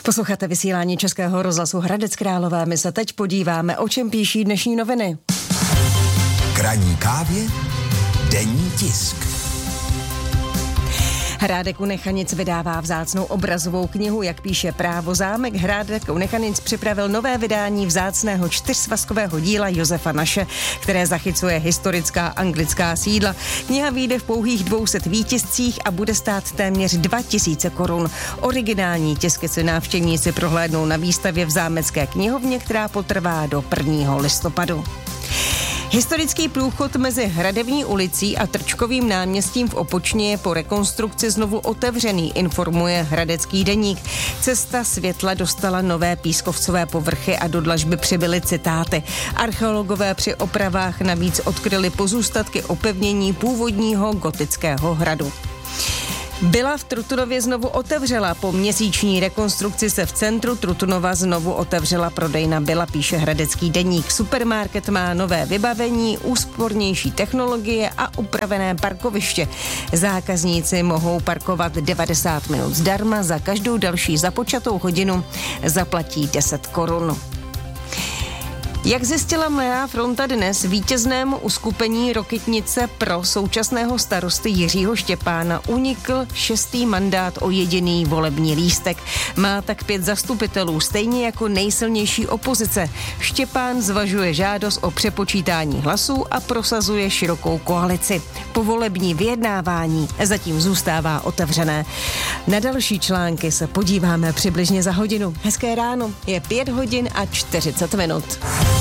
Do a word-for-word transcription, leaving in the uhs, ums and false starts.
Posloucháte vysílání Českého rozhlasu Hradec Králové. My se teď podíváme, o čem píší dnešní noviny. K ranní kávě denní tisk. Hrádek u Nechanic vydává vzácnou obrazovou knihu, jak píše Právo zámek. Hrádek u Nechanic připravil nové vydání vzácného čtyřsvazkového díla Josefa Naše, které zachycuje historická anglická sídla. Kniha vyjde v pouhých dvou set výtiscích a bude stát téměř dva tisíce korun. Originální tisky si návštěvníci prohlédnou na výstavě v Zámecké knihovně, která potrvá do prvního listopadu. Historický průchod mezi Hradební ulicí a Trčkovým náměstím v Opočně je po rekonstrukci znovu otevřený, informuje Hradecký deník. Cesta světla dostala nové pískovcové povrchy a do dlažby přibyly citáty. Archeologové při opravách navíc odkryli pozůstatky opevnění původního gotického hradu. Byla v Trutnově znovu otevřela. Po měsíční rekonstrukci se v centru Trutnova znovu otevřela prodejna Byla, píše Hradecký deník. Supermarket má nové vybavení, úspornější technologie a upravené parkoviště. Zákazníci mohou parkovat devadesát minut zdarma, za každou další započatou hodinu zaplatí deset korun. Jak zjistila Mladá fronta dnes, vítěznému uskupení Rokytnice pro současného starosty Jiřího Štěpána unikl šestý mandát o jediný volební lístek. Má tak pět zastupitelů, stejně jako nejsilnější opozice. Štěpán zvažuje žádost o přepočítání hlasů a prosazuje širokou koalici. Povolební vyjednávání zatím zůstává otevřené. Na další články se podíváme přibližně za hodinu. Hezké ráno, je pět hodin a čtyřicet minut.